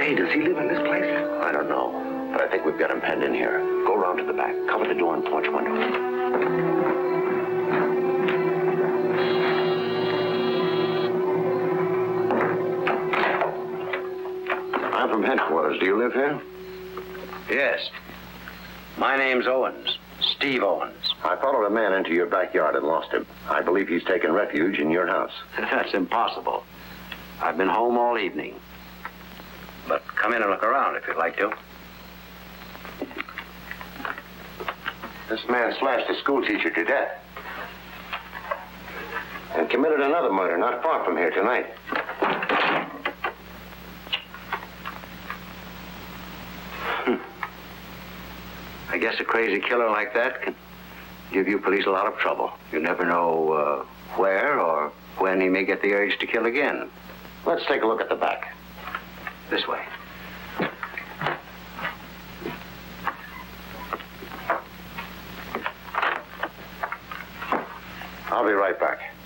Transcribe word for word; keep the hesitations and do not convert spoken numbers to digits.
Say, does he live in this place? I don't know, but I think we've got him penned in here. Go around to the back. Cover the door and porch window. I'm from headquarters. Do you live here? Yes. My name's Owens. Steve Owens. I followed a man into your backyard and lost him. I believe he's taken refuge in your house. That's impossible. I've been home all evening. But come in and look around if you'd like to. This man slashed a schoolteacher to death. And committed another murder not far from here tonight. I guess a crazy killer like that can give you police a lot of trouble. You never know uh, where or when he may get the urge to kill again. Let's take a look at the back. This way. I'll be right back.